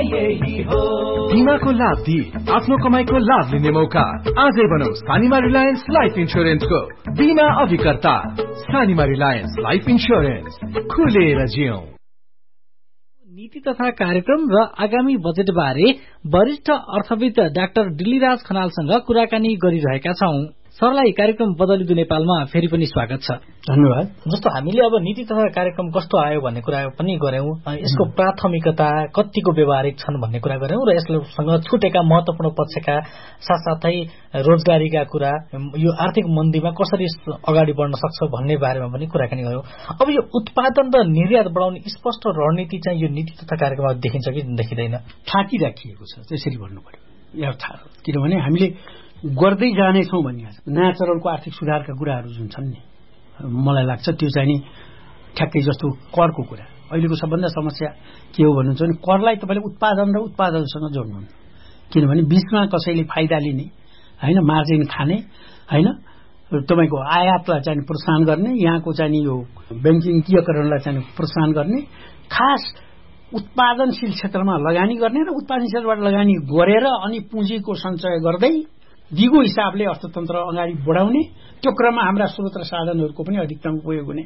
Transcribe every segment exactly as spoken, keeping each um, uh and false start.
यही हो। बिमाको लाभ दिई आफ्नो कमाईको लाभ लिने मौका। आजै बनाऊ सानीमा रिलायन्स लाइफ इन्स्योरेन्सको बिमा अभिकर्ता। सानीमा रिलायन्स लाइफ इन्स्योरेन्स, खुलेर जियौं। नीति तथा कार्यक्रम र आगामी बजेट बारे वरिष्ठ अर्थविद डाक्टर दिल्लीराज खनालसँग कुराकानी गरिरहेका छौं। सरलाई कार्यक्रम बदलिदो नेपालमा फेरि पनि स्वागत छ। धन्यवाद। जस्तो हामीले अब नीति तथा कार्यक्रम कस्तो आयो भन्ने कुरा पनि गर्यौं, यसको प्राथमिकता कतिको व्यवहारिक छन् भन्ने कुरा गर्यौं र यससँग छुटेका महत्वपूर्ण पक्षका साथसाथै रोजगारीका कुरा, यो आर्थिक मन्दीमा कसरी अगाडि बढ्न सक्छ भन्ने बारेमा पनि कुराकानी गर्यौं। अब यो उत्पादन र निर्यात बढाउने स्पष्ट रणनीति चाहिँ यो नीति तथा कार्यक्रममा देखिन्छ कि देखिँदैन? थाकी राखिएको छ, त्यसरी भन्नु पर्यो। किनभने हामीले गर्दै जानेछौँ भनिएको छ। नयाँ चरणको आर्थिक सुधारका कुराहरू जुन छन् नि, मलाई लाग्छ त्यो चाहिँ नि ठ्याक्कै जस्तो करको कुरा। अहिलेको सबभन्दा समस्या के हो भन्नुहुन्छ भने करलाई तपाईँले उत्पादन र उत्पादनसँग जोड्नुहुन्न। किनभने बीचमा कसैले फाइदा लिने होइन, मार्जिन खाने होइन, तपाईँको आयातलाई चाहिँ प्रोत्साहन गर्ने, यहाँको चाहिँ यो ब्याङ्किङकीयकरणलाई चाहिँ प्रोत्साहन गर्ने, खास उत्पादनशील क्षेत्रमा लगानी गर्ने र उत्पादनशील क्षेत्रबाट लगानी गरेर अनि पुँजीको सञ्चय गर्दै दिगो हिसाबले अर्थतन्त्र अगाडि बढाउने, त्यो क्रममा हाम्रा स्रोत र साधनहरूको पनि अधिकतम उपयोग हुने,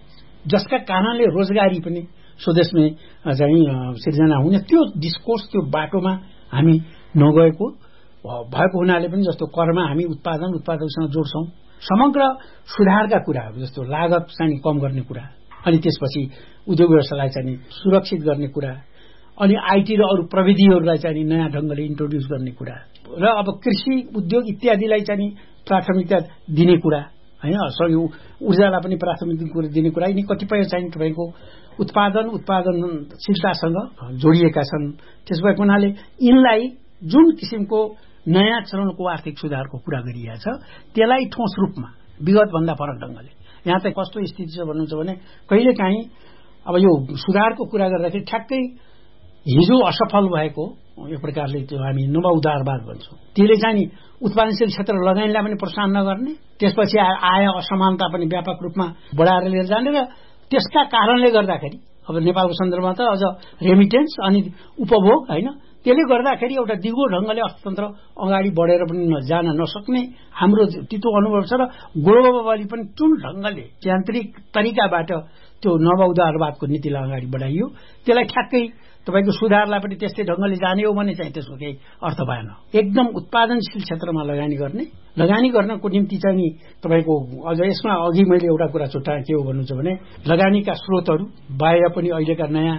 जसका कारणले रोजगारी पनि स्वदेशमै चाहिँ सिर्जना हुने, त्यो डिस्कोर्स त्यो बाटोमा हामी नगएको भएको हुनाले पनि जस्तो करमा हामी उत्पादन उत्पादनसँग जोड्छौं। समग्र सुधारका कुराहरू जस्तो लागत चाहिँ कम गर्ने कुरा, अनि त्यसपछि उद्योग व्यवसायलाई चाहिँ सुरक्षित गर्ने कुरा, अनि आईटी र अरू प्रविधिहरूलाई चाहिँ नयाँ ढंगले इन्ट्रोड्युस गर्ने कुरा र अब कृषि उद्योग इत्यादिलाई चाहिँ प्राथमिकता दिने कुरा हैन, ऊर्जालाई पनि प्राथमिकता दिने कुरा, यिनी कतिपय चाहिँ तपाईको उत्पादन उत्पादनशीलतासँग जोडिएका छन्। त्यसबाट हुनाले यिनलाई जुन किसिमको नयाँ चरणको आर्थिक सुधारको कुरा गरिएको छ त्यसलाई ठोस रूपमा विगत भन्दा फरक ढंगले यहाँ चाहिँ कस्तो स्थिति छ भन्नुहुन्छ भने कहिलेकाहीँ अब यो सुधारको कुरा गर्दाखेरि ठ्याक्कै हिजो असफल भएको एक प्रकारले त्यो हामी नवउदारवाद भन्छौं, त्यसले चाहिँ नि उत्पादनशील क्षेत्र लगानीलाई पनि प्रोत्साहन नगर्ने, त्यसपछि आय असमानता पनि व्यापक रूपमा बढाएर लिएर जाने र त्यसका कारणले गर्दाखेरि अब नेपालको सन्दर्भमा त अझ रेमिटेन्स अनि उपभोग हैन, त्यसले गर्दाखेरि एउटा दिगो ढंगले अर्थतन्त्र अगाडि बढेर पनि जान नसक्ने हाम्रो तितो अनुभव छ र ग्लोबली पनि जुन ढंगले यान्त्रिक तरिकाबाट त्यो नवउदारवादको नीतिलाई अगाडि बढाइयो त्यसलाई ठ्याक्कै तपाईको सुधारलाई पनि त्यस्तै ढंगले जाने हो भने चाहिँ त्यसको केही अर्थ भएन। एकदम उत्पादनशील क्षेत्रमा लगानी गर्ने, लगानी गर्नको निम्ति चाहिँ नि तपाईको अझ यसमा अघि मैले एउटा कुरा छुट्याए के हो भन्नुहुन्छ भने लगानीका स्रोतहरू बाहिर पनि अहिलेका नयाँ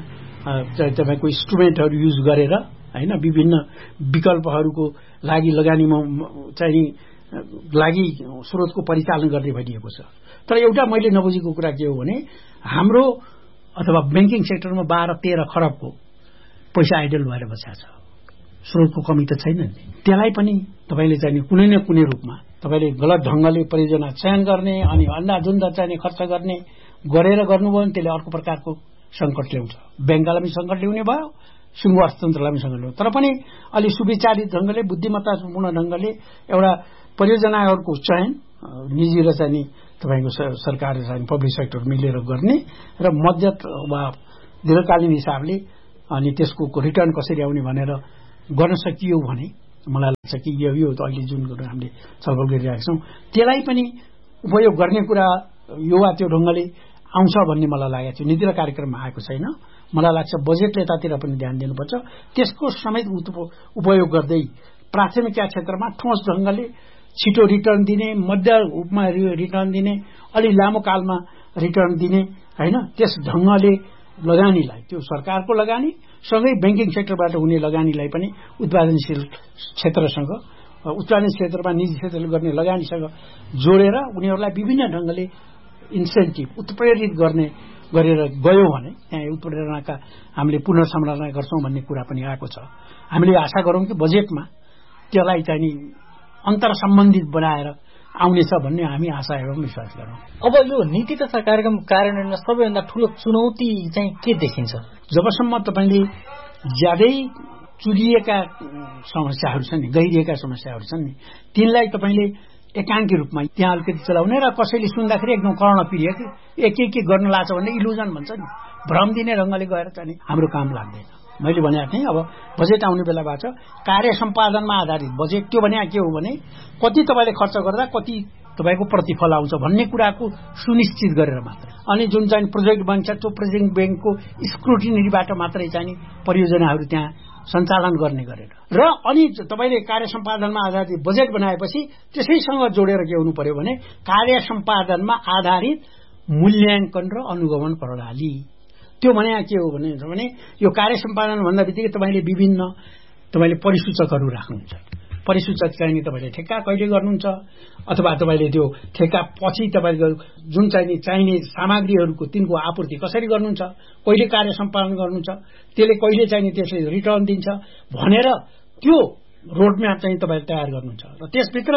तपाईको इन्स्ट्रुमेन्टहरू युज गरेर हैन, विभिन्न विकल्पहरूको लागि लगानीमा चाहिँ लागि स्रोतको परिचालन गर्ने भनिएको छ। तर एउटा मैले नबुझेको कुरा के हो भने हाम्रो अथवा बैंकिङ सेक्टरमा बाह्र तेह्र खरबको पैसा आइडल भएर बसेको छ, स्रोतको कमी त छैन नि। त्यसलाई पनि तपाईले चाहिँ कुनै न कुनै रूपमा तपाईले गलत ढंगले परियोजना चयन गर्ने अनि अन्धाधुन्ध चाहिँ खर्च गर्ने गरेर गर्नुभयो भने त्यसले अर्को प्रकारको संकट ल्याउँछ, बैंकलाई पनि संकट ल्याउने भयो, सिंह अर्थतन्त्रलाई पनि संकट ल्याउँछ। तर पनि अलि सुविचारित ढंगले बुद्धिमत्तापूर्ण ढंगले एउटा परियोजनाहरूको चयन निजी र चाहिँ तपाईको सरकार चाहिँ पब्लिक सेक्टर मिलेर गर्ने र मध्यत वा दीर्घकालीन हिसाबले अनि त्यसको रिटर्न कसरी आउने भनेर गर्न सकियो भने मलाई लाग्छ कि यो यो अहिले जुन कुरा हामीले छलफल गरिरहेका छौं त्यसलाई पनि उपयोग गर्ने कुरा यो वा त्यो ढंगले आउँछ भन्ने मलाई लागेको थियो। नीति र कार्यक्रममा आएको छैन। मलाई लाग्छ बजेटले यतातिर पनि ध्यान दिनुपर्छ, त्यसको समेत उपयोग गर्दै प्राथमिकता क्षेत्रमा ठोस ढंगले छिटो रिटर्न दिने, मध्य रूपमा रिटर्न दिने, अलि लामो कालमा रिटर्न दिने हैन, त्यस ढंगले लगानीलाई त्यो सरकारको लगानी सँगै बैंकिङ सेक्टरबाट हुने लगानीलाई पनि उत्पादनशील क्षेत्रसँग उत्पादन क्षेत्रमा निजी क्षेत्रले गर्ने लगानीसँग जोडेर उनीहरूलाई विभिन्न ढंगले इन्सेन्टिभ उत्प्रेरित गर्ने गरेर गयो भने त्यहाँ उत्प्रेरणाका हामीले पुनर्संरचना गर्छौं भन्ने कुरा पनि आएको छ। हामीले आशा गरौं कि बजेटमा त्यसलाई चाहिँ नि अन्तर सम्बन्धित बनाएर आउनेछ भन्ने हामी आशा एवं विश्वास गरौं। अब यो नीति तथा कार्यक्रम कार्यान्वयनमा सबैभन्दा ठूलो चुनौती चाहिँ के देखिन्छ? जबसम्म तपाईले ज्यादै चुलिएका समस्याहरू छन् नि, गहिरिएका समस्याहरू छन् नि, तिनलाई तपाईले एकाङ्की रूपमा त्यहाँ अलिकति चलाउने र कसैले सुन्दाखेरि एकदम कर्ण पिरियड एक एक के गर्न लाग्छ भन्ने इल्युजन भन्छ नि, भ्रम दिने ढंगले गएर चाहिँ हाम्रो काम लाग्दैन। मैले भनेको थिएँ अब बजेट आउने बेलाबाट कार्य सम्पादनमा आधारित बजेट। त्यो भने के हो भने कति तपाईँले खर्च गर्दा कति तपाईँको प्रतिफल आउँछ भन्ने कुराको सुनिश्चित गरेर मात्र। अनि जुन चाहिँ प्रोजेक्ट बन्छ त्यो प्रोजेक्ट ब्याङ्कको स्क्रुटिनीबाट मात्रै चाहिँ परियोजनाहरू त्यहाँ सञ्चालन गर्ने गरेर र अनि तपाईँले कार्य सम्पादनमा आधारित बजेट बनाएपछि त्यसैसँग जोडेर के हुनु पर्यो भने कार्य सम्पादनमा आधारित मूल्याङ्कन र अनुगमन प्रणाली। त्यो भने के हो भने यो कार्य सम्पादन भन्दा बित्तिकै तपाईँले विभिन्न तपाईँले परिसूचकहरू राख्नुहुन्छ। परिसूचक चाहिँ तपाईँले ठेक्का कहिले गर्नुहुन्छ अथवा तपाईँले त्यो ठेक्का पछि तपाईँको जुन चाहिँ चाहिने सामग्रीहरूको तिनको आपूर्ति कसरी गर्नुहुन्छ, कहिले कार्य सम्पादन गर्नुहुन्छ, त्यसले कहिले चाहिने त्यसले रिटर्न दिन्छ भनेर त्यो रोडम्याप चाहिँ तपाईँले तयार गर्नुहुन्छ र त्यसभित्र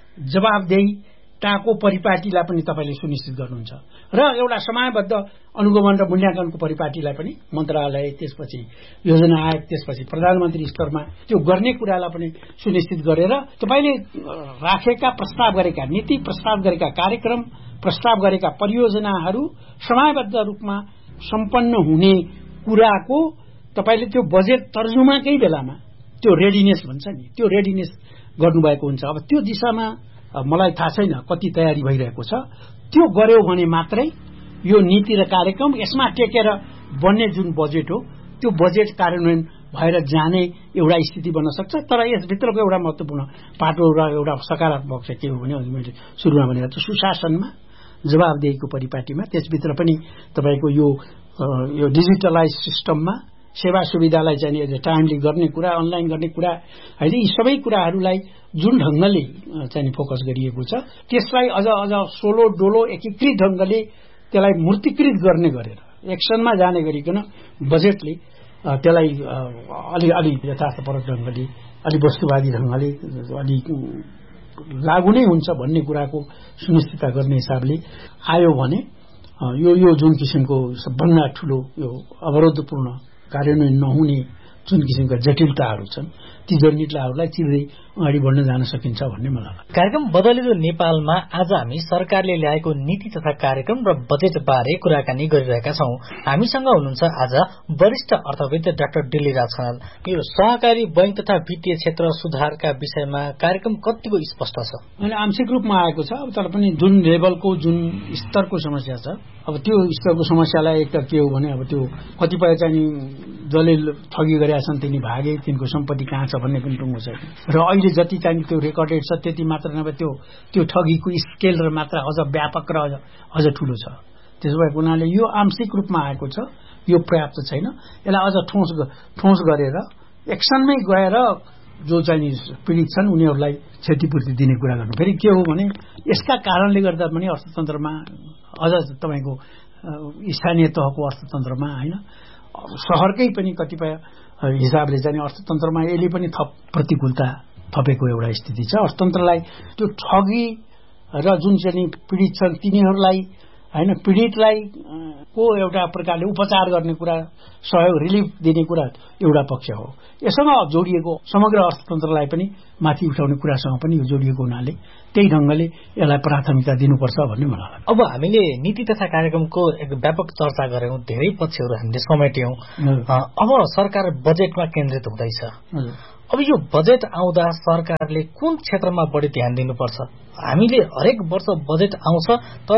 जवाबदेहीताको परिपाटीलाई पनि तपाईँले सुनिश्चित गर्नुहुन्छ र एउटा समयबद्ध अनुगमन र मूल्याङ्कनको परिपाटीलाई पनि मन्त्रालय, त्यसपछि योजना आयोग, त्यसपछि प्रधानमन्त्री स्तरमा त्यो गर्ने कुरालाई पनि सुनिश्चित गरेर तपाईँले राखेका प्रस्ताव गरेका नीति, प्रस्ताव गरेका कार्यक्रम, प्रस्ताव गरेका परियोजनाहरू समयबद्ध रूपमा सम्पन्न हुने कुराको तपाईँले त्यो बजेट तर्जुमाकै बेलामा त्यो रेडिनेस भन्छ नि, त्यो रेडिनेस गर्नुभएको हुन्छ। अब त्यो दिशामा मलाई थाहा छैन कति तयारी भइरहेको छ। त्यो गर्यो भने मात्रै यो नीति र कार्यक्रम यसमा टेकेर बन्ने जुन बजेट हो त्यो बजेट कार्यान्वयन भएर जाने एउटा स्थिति बन्न सक्छ। तर यसभित्रको एउटा महत्त्वपूर्ण पाटो र एउटा सकारात्मक चाहिँ के हो भने अघि मैले सुरुमा भनेको छु सुशासनमा, जवाबदेहीको परिपाटीमा, त्यसभित्र पनि तपाईँको यो यो डिजिटलाइज सिस्टममा सेवा सुविधालाई चाहिँ टाइमली गर्ने कुरा, अनलाइन गर्ने कुरा होइन, यी सबै कुराहरूलाई जुन ढङ्गले चाहिँ फोकस गरिएको छ त्यसलाई अझ अझ सोलो डोलो एकीकृत ढङ्गले त्यसलाई मूर्तिकृत गर्ने गरेर एक्सनमा जाने गरिकन बजेटले त्यसलाई अलि अलि यथार्थपरक ढङ्गले, अलि वस्तुवादी ढङ्गले अलि लागू नै हुन्छ भन्ने कुराको सुनिश्चितता गर्ने हिसाबले आयो भने यो यो जुन किसिमको सबभन्दा ठुलो यो अवरोधपूर्ण कार्यान्वयन नहुने जुन किसिमका जटिलताहरू छन् ती जटिलताहरूलाई चिर्दै अगाडि बढ्न जान सकिन्छ भन्ने मलाई लाग्छ। कार्यक्रम बदलिँदो नेपालमा आज हामी सरकारले ल्याएको नीति तथा कार्यक्रम र बजेट बारे कुराकानी गरिरहेका छौं। हामीसँग हुनुहुन्छ आज वरिष्ठ अर्थविद डाक्टर दिल्लीराज खनाल। यो सहकारी बैंक तथा वित्तीय क्षेत्र सुधारका विषयमा कार्यक्रम कतिको स्पष्ट छ? अनि आंशिक रूपमा आएको छ। अब तर पनि जुन लेभलको जुन स्तरको समस्या छ, अब त्यो स्तरको समस्यालाई एक त के हो भने अब त्यो कतिपय चाहिँ जसले ठगी गरेका छन् तिनी भागे, तिनको सम्पत्ति कहाँ छ भन्ने पनि टुङ्गो छ र अहिले जति चाहिँ त्यो रेकर्डेड छ त्यति मात्र नभए त्यो त्यो ठगीको स्केल र मात्रा अझ व्यापक र अझ अझ ठुलो छ। त्यसो भएको हुनाले यो आंशिक रूपमा आएको छ, यो पर्याप्त छैन। यसलाई अझ ठोस ठोस गरेर एक्सनमै गएर जो चाहिँ पीडित छन् उनीहरूलाई क्षतिपूर्ति दिने कुरा गर्नु। फेरि के हो भने यसका कारणले गर्दा पनि अर्थतन्त्रमा अझ तपाईँको स्थानीय तहको अर्थतन्त्रमा होइन शहरकै पनि कतिपय हिसाबले चाहिँ अर्थतन्त्रमा यसले पनि थप प्रतिकूलता थपेको एउटा स्थिति छ। अर्थतन्त्रलाई त्यो ठगी र जुन चाहिँ पीडित छन् तिनीहरूलाई होइन पीडितलाई को एउटा प्रकारले उपचार गर्ने कुरा, सहयोग रिलिफ दिने कुरा एउटा पक्ष हो। यससँग जोडिएको समग्र अर्थतन्त्रलाई पनि माथि उठाउने कुरासँग पनि यो जोडिएको हुनाले त्यही ढङ्गले यसलाई प्राथमिकता दिनुपर्छ भन्ने मलाई लाग्छ। अब हामीले नीति तथा कार्यक्रमको एक व्यापक चर्चा गर्यौं, धेरै पक्षहरू हामीले समेट्यौं। अब सरकार बजेटमा केन्द्रित हुँदैछ। अब यो बजेट आउँदा सरकारले कुन क्षेत्रमा बढी ध्यान दिनुपर्छ? हामीले हरेक वर्ष बजेट आउँछ तर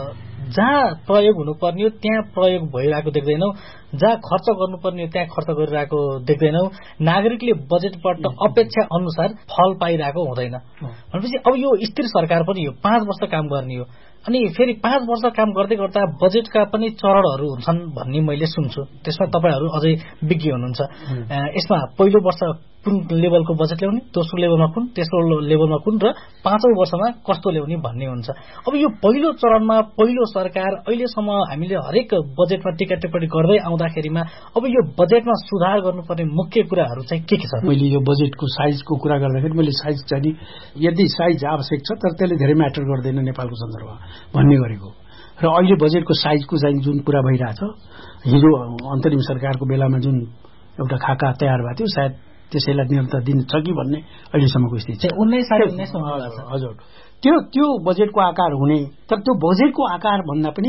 जहाँ प्रयोग हुनुपर्ने हो त्यहाँ प्रयोग भइरहेको देख्दैनौं, जहाँ खर्च गर्नुपर्ने हो त्यहाँ खर्च गरिरहेको देख्दैनौं। नागरिकले बजेटबाट अपेक्षा अनुसार फल पाइरहेको हुँदैन। भनेपछि अब यो स्थिर सरकार पनि हो, पाँच वर्ष काम गर्ने हो। अनि फेरि पाँच वर्ष काम गर्दै गर्दा बजेटका पनि चरणहरू हुन्छन् भन्ने मैले सुन्छु। त्यसमा तपाईहरू अझै विज्ञ हुनुहुन्छ। यसमा पहिलो वर्ष कुन लेभलको बजेट ल्याउने, दोस्रो लेभलमा कुन, तेस्रो लेभलमा कुन र पाँचौं वर्षमा कस्तो ल्याउने भन्ने हुन्छ। अब यो पहिलो चरणमा पहिलो सरकार अहिलेसम्म हामीले हरेक बजेटमा टिका टिप्पणी गर्दै आउँदाखेरिमा अब यो बजेटमा सुधार गर्नुपर्ने मुख्य कुराहरू चाहिँ के के छ? मैले यो बजेटको साइजको कुरा गर्दाखेरि मैले साइज चाहिँ यदि साइज आवश्यक छ तर त्यसले धेरै म्याटर गर्दैन नेपालको सन्दर्भमा भन्ने गरेको र अहिले बजेटको साइजको चाहिँ जुन कुरा भइरहेछ, हिजो अन्तरिम सरकारको बेलामा जुन एउटा खाका तयार भएको थियो सायद त्यसैलाई निरन्तर दिन छ कि भन्ने अहिलेसम्मको स्थिति छ। उन्नाइस साढे उन्नाइसमा हजुर त्यो त्यो बजेटको आकार हुने, तर त्यो बजेटको आकार भन्दा पनि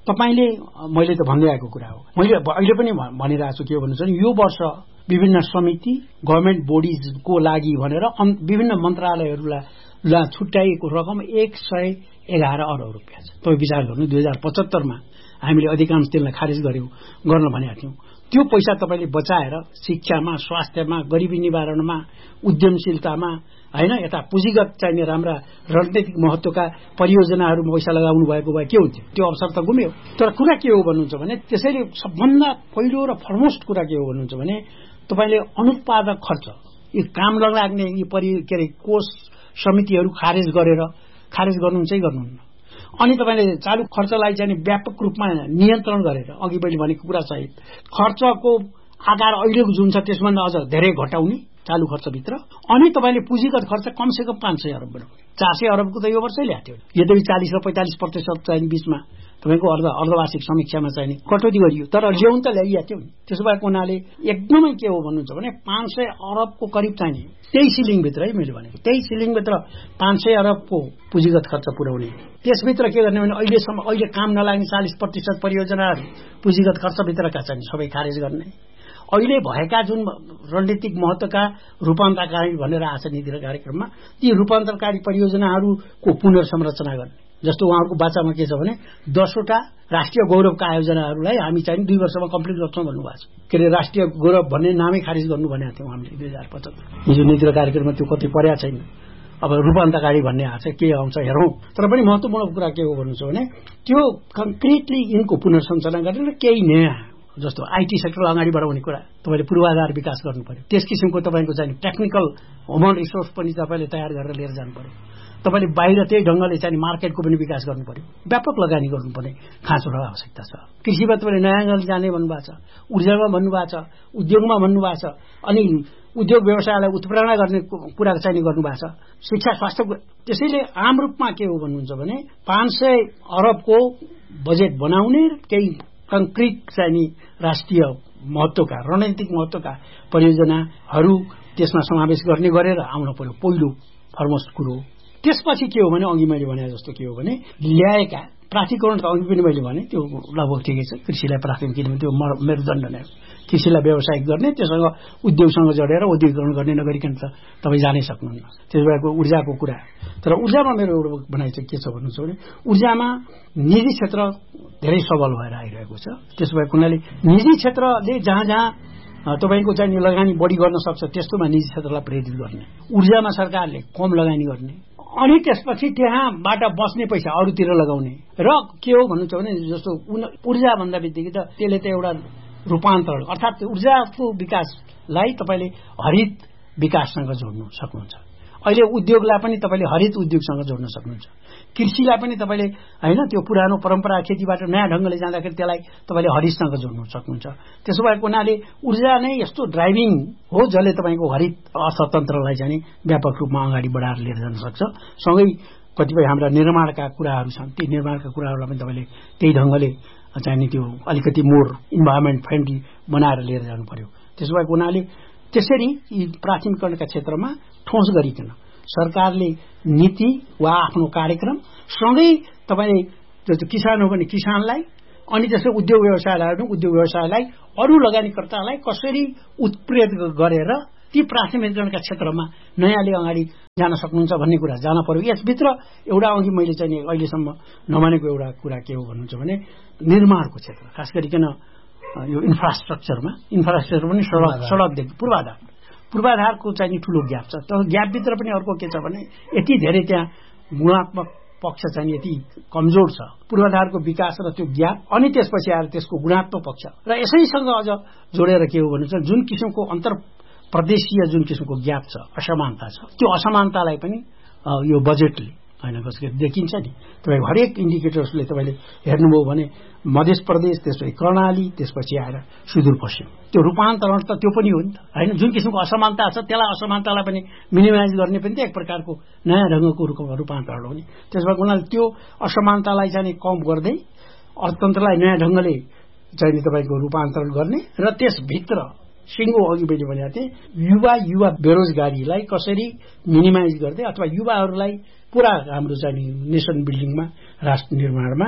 तपाईँले मैले त भन्दै आएको कुरा हो मैले अहिले पनि भनिरहेको छु के भन्नु छ भने यो वर्ष विभिन्न समिति गभर्मेन्ट बोडिजको लागि भनेर विभिन्न मन्त्रालयहरूलाई छुट्याइएको रकम एक सय एघार अरब रुपियाँ छ। तपाईँ विचार गर्नु दुई हजार पचहत्तरमा हामीले अधिकांश त्यसलाई खारेज गर्यौं गर्न भनेका थियौं। त्यो पैसा तपाईँले बचाएर शिक्षामा स्वास्थ्यमा गरिबी निवारणमा उद्यमशीलतामा हैन यता पुँजीगत चाहिने राम्रा रणनीतिक महत्वका परियोजनाहरूमा पैसा लगाउनु भएको भए के हुन्थ्यो त्यो अवसर त गुम्यो। तर कुरा के हो भन्नुहुन्छ भने त्यसैले सबभन्दा पहिलो र फरमोस्ट कुरा के हो भन्नुहुन्छ भने तपाईले अनुत्पादक खर्च यो काम लाग्ने यी परि के अरे कोष समितिहरू खारेज गरेर खारेज गर्नुहुन्छ कि गर्नुहुन्न अनि तपाईले चालु खर्चलाई चाहिँ व्यापक रूपमा नियन्त्रण गरेर अघि मैले भनेको कुरा सहित खर्चको आकार अहिलेको जुन छ त्यसभन्दा अझ धेरै घटाउने चालु खर्चभित्र अनि तपाईले पुँजीगत खर्च कमसेकम पाँच सय अरब बनाउने चार सय अरबको त यो वर्षै ल्याएको थियो यद्यपि चालीस र पैंतालीस प्रतिशत चाहिँ बीचमा तपाईको अर्ध अर्धवार्षिक समीक्षामा चाहिँ कटौती गरियो तर ल्याउन त ल्याइएको थियो नि। त्यसो भएको हुनाले एकदमै के हो भन्नुहुन्छ भने पाँच सय अरबको करिब चाहिँ त्यही सिलिङभित्र है मैले भनेको त्यही सिलिङभित्र पाँच सय अरबको पुँजीगत खर्च पुर्याउने त्यसभित्र के गर्ने भने अहिलेसम्म अहिले काम नलाग्ने चालीस प्रतिशत परियोजनाहरू पुँजीगत खर्चभित्रका चाहिँ सबै खारेज गर्ने अहिले भएका जुन रणनीतिक महत्वका रूपान्तरकारी भनेर आछ नीति कार्यक्रममा ती रूपान्तरकारी परियोजनाहरूको पुनर्संरचना गर्ने जस्तो उहाँहरूको बाचामा के छ भने दसवटा राष्ट्रिय गौरवका आयोजनाहरूलाई हामी चाहिँ दुई वर्षमा कम्प्लिट गर्छौं भन्नुभएको छ। के अरे राष्ट्रिय गौरव भन्ने नामै खारिज गर्नु भनेको थियौं हामीले दुई हजार पचहत्तर हिजो नीति कार्यक्रममा त्यो कतै पर्या छैन। अब रूपान्तरकारी भन्ने आछ के आउँछ हेरौं। तर पनि महत्वपूर्ण कुरा के हो भन्नुहुन्छ भने त्यो कन्क्रिटली यिनको पुनर्संरचना गरेर केही नयाँ जस्तो आईटी सेक्टर अगाडि बढाउने कुरा तपाईले पूर्वाधार विकास गर्नु पर्यो त्यस किसिमको तपाईको चाहिँ टेक्निकल ह्युमन रिसोर्स पनि तपाईले तयार गरेर लिएर जानु पर्यो तपाईले बाहिर त्यही ढंगले चाहिँ मार्केटको पनि विकास गर्नु पर्यो व्यापक लगानी गर्नुपर्ने खाँचो र आवश्यकता छ। कृषिमा तपाईले नयाँ गरी जाने भन्नुभएको छ ऊर्जामा भन्नुभएको छ उद्योगमा भन्नुभएको छ अनि उद्योग व्यवसायलाई उत्प्रेरणा गर्ने कुरा चाहिँ गर्नुभएको छ शिक्षा स्वास्थ्य। त्यसैले आम रूपमा के हो भन्नुहुन्छ भने पाँच सय अरबको बजेट बनाउने केही कंक्रीट चाहिँ राष्ट्रिय महत्वका रणनीतिक महत्वका परियोजनाहरू त्यसमा समावेश गर्ने गरेर आउन पर्यो पहिलो फरमोस्ट कुरो। त्यसपछि के हो भने अघि मैले भने जस्तो के हो भने ल्याएका प्राधिकरण त अघि पनि मैले भने त्यो लगभग ठिकै छ कृषिलाई प्राथमिक किनभने त्यो मेरुदण्ड नै कृषिलाई व्यावसायिक गर्ने त्यससँग उद्योगसँग जोडेर उद्योगीकरण गर्ने नगरिकन त तपाईँ जानै सक्नुहुन्न। त्यसो भएर ऊर्जाको कुरा तर ऊर्जामा मेरो एउटा भनाइ चाहिँ के छ भन्नुहुन्छ भने ऊर्जामा निजी क्षेत्र धेरै सबल भएर आइरहेको छ। त्यसो भएर कुनाले निजी क्षेत्रले जहाँ जहाँ तपाईको चाहिँ लगानी बढी गर्न सक्छ त्यस्तोमा निजी क्षेत्रलाई प्रेरित गर्ने ऊर्जामा सरकारले कम लगानी गर्ने अनि त्यसपछि त्यहाँबाट बस्ने पैसा अरूतिर लगाउने र के हो भन्नुहुन्छ भने जस्तो ऊर्जा भन्दा बित्तिकै त त्यसले त एउटा रूपान्तरण अर्थात ऊर्जाको विकासलाई तपाईले हरित विकाससँग जोड्नु सक्नुहुन्छ। अहिले उद्योगलाई पनि तपाईले हरित उद्योगसँग जोड्न सक्नुहुन्छ कृषिलाई पनि तपाईले हैन त्यो पुरानो परम्परा खेतीबाट नयाँ ढंगले जाँदाखेरि त्यसलाई तपाईले हरितसँग जोड्न सक्नुहुन्छ। त्यसो भएको हुनाले ऊर्जा नै यस्तो ड्राइभिङ हो जसले तपाईको हरित अर्थतन्त्रलाई चाहिँ व्यापक रूपमा अगाडि बढाएर लिएर जान सक्छ। सँगै कतिपय हाम्रा निर्माणका कुराहरू छन् ती निर्माणका कुराहरूलाई पनि तपाईले त्यही ढंगले चाहिँ त्यो अलिकति मोर इन्भाइरोमेन्ट फ्रेन्डली बनाएर लिएर जानु पर्यो। त्यसो भएको हुनाले त्यसरी यी प्राथमिकरणका क्षेत्रमा ठोस गरिकन सरकारले नीति वा आफ्नो कार्यक्रम सँगै तपाईले जस्तो किसान हो भने किसानलाई अनि त्यसै उद्योग व्यवसायलाई उद्योग व्यवसायलाई अरू लगानीकर्तालाई कसरी उत्प्रेरित गरेर ती प्राथमिकरणका क्षेत्रमा नयाँले अगाडि जान सक्नुहुन्छ भन्ने कुरा जान पर्यो। यसभित्र एउटा अघि मैले चाहिँ अहिलेसम्म नमानेको एउटा कुरा के हो भन्नुहुन्छ भने निर्माणको क्षेत्र खास गरिकन यो इन्फ्रास्ट्रक्चरमा इन्फ्रास्ट्रक्चर पनि सडक सडकदेखि पूर्वाधार पूर्वाधारको चाहिँ ठूलो ग्याप छ। तर ग्यापभित्र पनि अर्को के छ भने यति धेरै त्यहाँ गुणात्मक पक्ष चाहिँ यति कमजोर छ पूर्वाधारको विकास र त्यो ग्याप अनि त्यसपछि आएर त्यसको गुणात्मक पक्ष र यसैसँग अझ जोडेर के हो भन्नुहुन्छ जुन किसिमको अन्तर प्रदेशीय जुन किसिमको ग्याप छ असमानता छ त्यो असमानतालाई पनि यो बजेटले हैन कसले देखिन्छ नि। तपाईँ हरेक इन्डिकेटर्सले तपाईले हेर्नुभयो भने मध्य प्रदेश त्यसपछि कर्णाली त्यसपछि आएर सुदूरपश्चिम त्यो रूपान्तरण त त्यो पनि हो नि त हैन जुन किसिमको असमानता छ त्यसलाई असमानतालाई पनि मिनिमाइज गर्ने पनि त एक प्रकारको नयाँ ढंगको रूपान्तरण हो नि। त्यसबाट उनीहरूले त्यो असमानतालाई चाहिँ कम गर्दै अर्थतन्त्रलाई नयाँ ढंगले चाहिँ तपाईको रूपान्तरण गर्ने र त्यसभित्र सिंगो अघि मैले भनेको थिएँ युवा युवा बेरोजगारीलाई कसरी मिनिमाइज गर्दै अथवा युवाहरूलाई पूरा हाम्रो चाहिँ नेसन बिल्डिङमा राष्ट्र निर्माणमा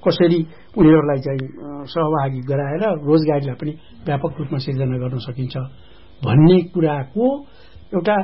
कसरी उनीहरूलाई चाहिँ सहभागी गराएर रोजगारीलाई पनि व्यापक रूपमा सिर्जना गर्न सकिन्छ भन्ने कुराको एउटा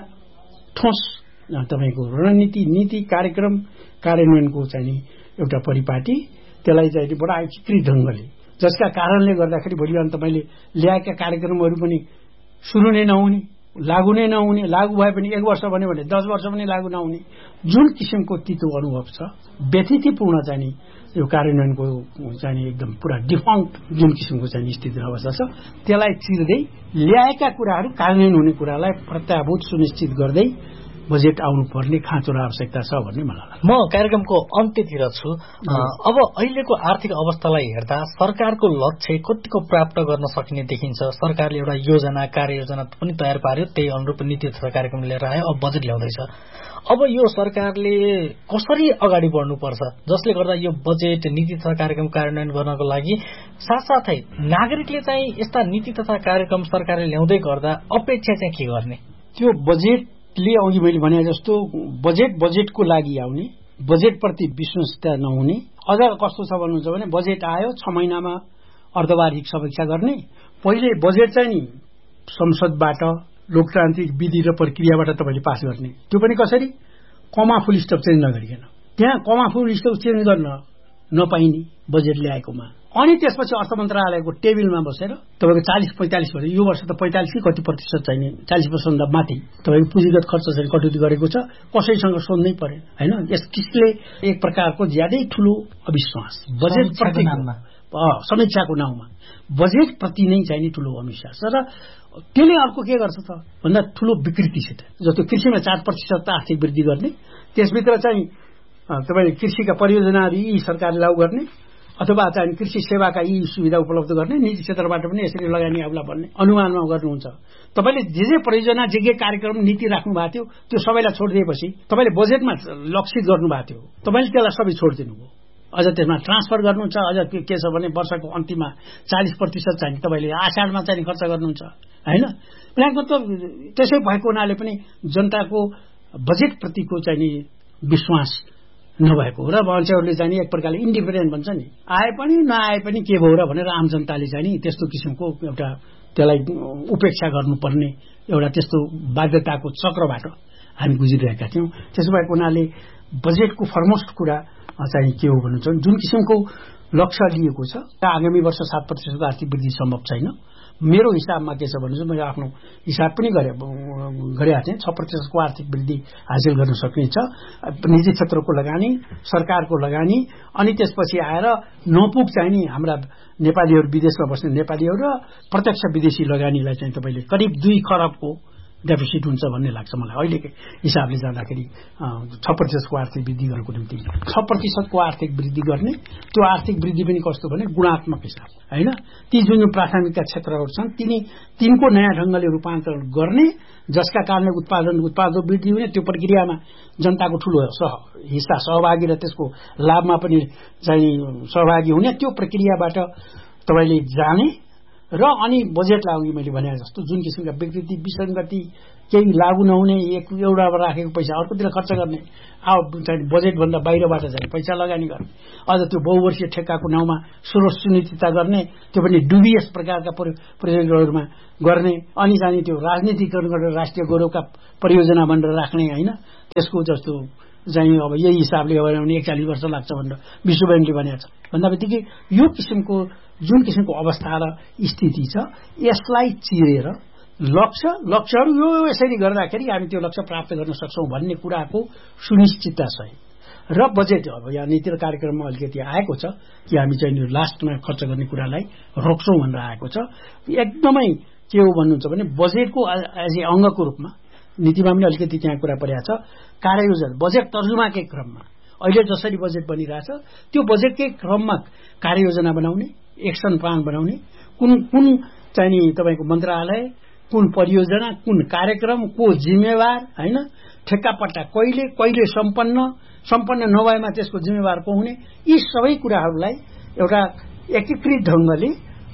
ठोस तपाईको रणनीति नीति कार्यक्रम कार्यान्वयनको चाहिँ एउटा परिपाटी त्यसलाई चाहिँ बडा एकीकृत ढंगले जसका कारणले गर्दाखेरि भोलि अन्त मैले ल्याएका कार्यक्रमहरू पनि सुरु नै नहुने लागू नै नहुने लागू भए पनि एक वर्ष भन्यो भने दस वर्ष पनि लागू नहुने जुन किसिमको तितो अनुभव छ व्यथितिपूर्ण चाहिँ यो कार्यान्वयनको चाहिँ एकदम पुरा डिफङ्क्ट जुन किसिमको चाहिँ स्थिति अवस्था छ त्यसलाई चिर्दै ल्याएका कुराहरू कार्यान्वयन हुने कुरालाई प्रत्याभूत सुनिश्चित गर्दै बजेट आउनुपर्ने खाँचो र आवश्यकता छ भन्ने मलाई लाग्छ। म कार्यक्रमको अन्त्यतिर छु। अब अहिलेको आर्थिक अवस्थालाई हेर्दा सरकारको लक्ष्य कतिको प्राप्त गर्न सकिने देखिन्छ? सरकारले एउटा योजना कार्ययोजना पनि तयार पार्यो, त्यही अनुरूप नीति तथा कार्यक्रम लिएर आयो, अब बजेट ल्याउँदैछ। अब यो सरकारले कसरी अगाडि बढ्नुपर्छ जसले गर्दा यो बजेट नीति तथा कार्यक्रम कार्यान्वयन गर्नको लागि साथसाथै नागरिकले चाहिँ यस्ता नीति तथा कार्यक्रम सरकारले ल्याउँदै गर्दा अपेक्षा चाहिँ के गर्ने? त्यो बजेट ले अघि मैले भने जस्तो बजेट बजेटको लागि आउने, बजेटप्रति विश्वस्तता नहुने। अझ कस्तो छ भन्नुहुन्छ भने बजेट आयो छ महिनामा अर्धवार्षिक समीक्षा गर्ने, पहिले बजेट चाहिँ नि संसदबाट लोकतान्त्रिक विधि र प्रक्रियाबाट तपाईले पास गर्ने, त्यो पनि कसरी कमा फुल स्टप चेन्ज नगरिकन। त्यहाँ कमा फुल स्टप चेन्ज गर्न नपाइने बजेट ल्याएकोमा। अनि त्यसपछि अर्थ मन्त्रालयको टेबलमा बसेर तपाईको चालीस पैंतालीस वर्ष यो वर्ष त पैंतालीस कि कति प्रतिशत चाहिने चालीस प्रतिशत माथि तपाईको पुँजीगत खर्च चाहिँ कटौती गरेको छ, कसैसँग सोध्नै पर्यो हैन। यस किसले एक प्रकारको ज्यादै ठूलो अविश्वास बजेट प्रति समीक्षाको नाउँमा बजेट प्रति नै चाहिने ठूलो अविश्वास र त्यसले अर्को के गर्छ त भन्दा ठूलो विकृति छ। जस्तो कृषिमा चार प्रतिशत आर्थिक वृद्धि गर्ने, त्यसभित्र चाहिँ तपाईले कृषिका परियोजनाहरू यी सरकारले लागू गर्ने अथवा चाहिँ कृषि सेवाका यी सुविधा उपलब्ध गर्ने, निजी क्षेत्रबाट पनि यसरी लगानी आउला भन्ने अनुमानमा गर्नुहुन्छ। तपाईले जे जे परियोजना जे जे कार्यक्रम नीति राख्नु भएको थियो त्यो सबैलाई छोडिदिएपछि तपाईले बजेटमा लक्षित गर्नु भएको थियो, तपाईले त्यसलाई सबै छोडिदिनु भयो। अझ त्यसमा ट्रान्सफर गर्नुहुन्छ, अझ के छ भने वर्षको अन्तिममा चालीस प्रतिशत चाहिँ तपाईले आषाढमा चाहिँ खर्च गर्नुहुन्छ हैन। प्लानको त त्यसै भएको हुनाले पनि जनताको बजेट प्रतिको चाहिँ विश्वास नभएको र मान्छेहरूले चाहिँ एक प्रकारले इन्डिफरेन्ट भन्छ नि, आए पनि नआए पनि के भयो र भनेर आम जनताले चाहिँ त्यस्तो किसिमको एउटा त्यसलाई उपेक्षा गर्नुपर्ने एउटा त्यस्तो बाध्यताको चक्रबाट हामी गुज्रिरहेका थियौँ। त्यसो भएको हुनाले बजेटको फरमोस्ट कुरा चाहिँ के हो भन्नुहुन्छ जुन किसिमको लक्ष्य लिएको छ आगामी वर्ष सात प्रतिशतको आर्थिक वृद्धि सम्भव छैन। मेरो हिसाबमा के छ भन्नुहुन्छ मैले आफ्नो हिसाब पनि गरे गरेका थिएँ, छ प्रतिशतको आर्थिक वृद्धि हासिल गर्न सकिन्छ। निजी क्षेत्रको लगानी, सरकारको लगानी अनि त्यसपछि आएर नपुग चाहिँ नि हाम्रा नेपालीहरू विदेशमा बस्ने नेपालीहरू र प्रत्यक्ष विदेशी लगानीलाई चाहिँ तपाईले करिब दुई खरबको डेफिसिट हुन्छ भन्ने लाग्छ मलाई अहिलेकै हिसाबले जाँदाखेरि। छ प्रतिशतको आर्थिक वृद्धि गर्नको निम्ति छ प्रतिशतको आर्थिक वृद्धि गर्ने, त्यो आर्थिक वृद्धि पनि कस्तो भने गुणात्मक हिसाब हैन। ती जुन जुन प्राथमिकता क्षेत्रहरू छन् तिनी तिनको नयाँ ढंगले रूपान्तरण गर्ने, जसका कारणले उत्पादन उत्पादन वृद्धि हुने, त्यो प्रक्रियामा जनताको ठूलो हिस्सा सहभागी र त्यसको लाभमा पनि चाहिँ सहभागी हुने, त्यो प्रक्रियाबाट तपाईले जाने र अनि बजेटलाई अघि मैले भने जस्तो जुन किसिमका विकृति विसङ्गति केही लागू नहुने, एक एउटाबाट राखेको पैसा अर्कोतिर खर्च गर्ने, चाहिँ बजेटभन्दा बाहिरबाट चाहिँ पैसा लगानी गर्ने, अझ त्यो बहुवर्षीय ठेक्काको नाउँमा स्रोत सुनिश्चितता गर्ने, त्यो पनि डुबियस प्रकारका प्रोजेक्टहरूमा गर्ने, अनि चाहिँ त्यो राजनीतिकरण गरेर राष्ट्रिय गौरवका परियोजना भनेर राख्ने हैन। त्यसको जस्तो चाहिँ अब यही हिसाबले हो भने एकचालिस वर्ष लाग्छ भनेर विश्व ब्याङ्कले भनेको छ भन्दा बित्तिकै यो किसिमको जुन किसिमको अवस्था र स्थिति छ यसलाई चिरेर लक्ष्य लक्ष्यहरू यो यसरी गर्दाखेरि हामी त्यो लक्ष्य प्राप्त गर्न सक्छौं भन्ने कुराको सुनिश्चितता सही र बजेट अब यहाँ नीति र कार्यक्रममा अलिकति आएको छ कि हामी चाहिँ लास्टमा खर्च गर्ने कुरालाई रोक्छौं भनेर आएको छ। एकदमै के हो भन्नुहुन्छ भने बजेटको एज ए अङ्गको रूपमा नीतिमा पनि अलिकति त्यहाँ कुरा परेको छ। कार्ययोजना बजेट तर्जुमाकै क्रममा अहिले जसरी बजेट बनिरहेछ त्यो बजेटकै क्रममा कार्ययोजना बनाउने, एक्सन प्लान बनाउने, कुन कुन चाहिँ तपाईको मन्त्रालय, कुन परियोजना, कुन कार्यक्रम, को जिम्मेवार हैन, ठेक्कापट्टा कहिले कहिले सम्पन्न सम्पन्न नभएमा त्यसको जिम्मेवार को हुने, यी सबै कुराहरूलाई एउटा एकीकृत ढंगले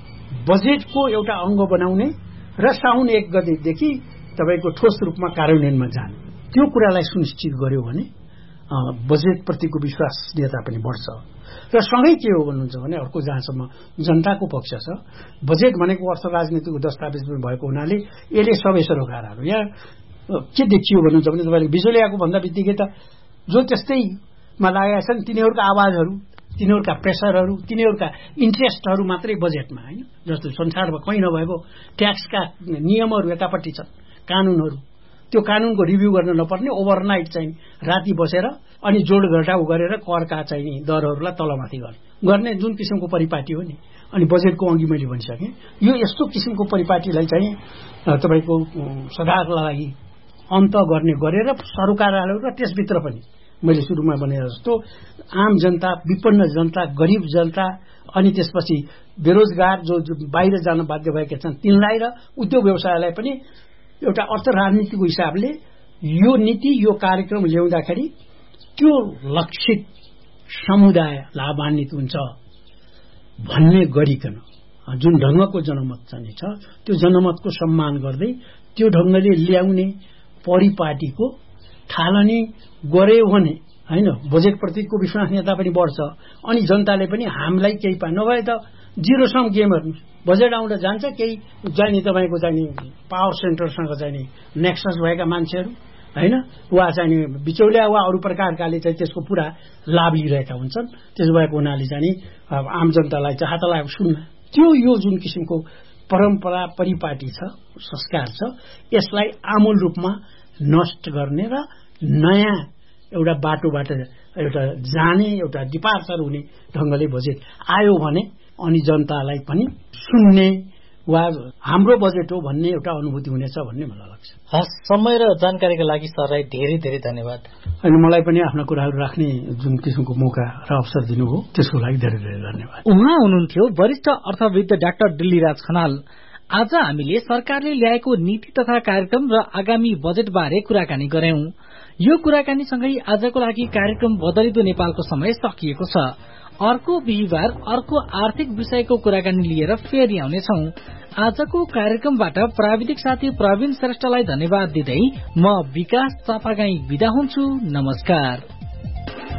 बजेटको एउटा अङ्ग बनाउने र साउन एक गतेदेखि तपाईको ठोस रूपमा कार्यान्वयनमा जाने, त्यो कुरालाई सुनिश्चित गर्यो भने बजेट प्रतिको विश्वसनीयता पनि बढ्छ। र सँगै के हो भन्नुहुन्छ भने अर्को जहाँसम्म जनताको पक्ष छ, बजेट भनेको अर्थ राजनीतिको दस्तावेज भएको हुनाले यसले सबै सरोकारहरू यहाँ के देखियो भन्नुहुन्छ भने तपाईँले बिजुलियाको भन्दा बित्तिकै त जो त्यस्तैमा लागेका छन् तिनीहरूका आवाजहरू, तिनीहरूका प्रेसरहरू, तिनीहरूका इन्ट्रेस्टहरू मात्रै बजेटमा, होइन? जस्तो संसारमा कहीँ नभएको ट्याक्सका नियमहरू एकापट्टि छन्, कानुनहरू, त्यो कानुनको रिभ्यू गर्न नपर्ने, ओभरनाइट चाहिँ राति बसेर अनि जोड घटाउ गरेर करका चाहिँ दरहरूलाई तलमाथि गर्ने गर्ने जुन किसिमको परिपाटी हो नि। अनि बजेटको अघि मैले भनिसकेँ, यो यस्तो किसिमको परिपाटीलाई चाहिँ तपाईँको सदाको लागि अन्त गर्ने गरेर सरकारहरू र त्यसभित्र पनि मैले सुरुमा भने जस्तो आम जनता, विपन्न जनता, गरिब जनता, अनि त्यसपछि बेरोजगार जो बाहिर जान बाध्य भएका छन् तिनलाई र उद्योग व्यवसायलाई पनि एउटा अर्थ राजनीतिको हिसाबले यो नीति, यो कार्यक्रम ल्याउँदाखेरि त्यो लक्षित समुदाय लाभान्वित हुन्छ भन्ने गरिकन जुन ढङ्गको जनमत चाहिँ छ त्यो जनमतको सम्मान गर्दै त्यो ढङ्गले ल्याउने परिपाटीको थालनी गर्यो भने, होइन, बजेटप्रतिको विश्वसनीयता पनि बढ्छ अनि जनताले पनि हामीलाई केही पा नभए त जिरो सम गेम हेर्नु, बजेट आउँदा जान्छ केही जाने तपाईँको चाहिँ पावर सेन्टरसँग चाहिँ नेक्सस भएका मान्छेहरू, होइन, वा चाहिँ बिचौलिया वा अरू प्रकारकाले चाहिँ त्यसको पुरा लाभ लिइरहेका हुन्छन्। त्यसो भएको हुनाले चाहिँ आम जनतालाई चाहिँ हात लगाएको सुन्न त्यो यो जुन किसिमको परम्परा परिपाटी छ, संस्कार छ, यसलाई आमूल रूपमा नष्ट गर्ने र नयाँ एउटा बाटोबाट एउटा जाने, एउटा डिपार्चर हुने ढङ्गले बजेट आयो भने अनि जनतालाई पनि सुन्ने वा हाम्रो बजेट हो भन्ने एउटा अनुभूति हुनेछ भन्ने मलाई लाग्छ। हस्, समय र जानकारीका लागि सरलाई धेरै धेरै धन्यवाद। अनि मलाई पनि आफ्ना कुराहरू राख्ने जुन किसिमको मौका र अवसर दिनुभयो त्यसको लागि धेरै धेरै धन्यवाद। उहाँ हुनुहुन्थ्यो वरिष्ठ अर्थविद डाक्टर दिल्लीराज खनाल। आज हामीले सरकारले ल्याएको नीति तथा कार्यक्रम र आगामी बजेटबारे कुराकानी गर्यौं। यो कुराकानीसँगै आजको लागि कार्यक्रम बदलिदो नेपालको समय सकिएको छ। अर्को बिहिबार अर्को आर्थिक विषयको कुराकानी लिएर फेरि आउनेछौं। आजको कार्यक्रमबाट प्राविधिक साथी प्रवीण श्रेष्ठलाई धन्यवाद दिँदै म विकास चापागाई बिदा हुन्छु। नमस्कार।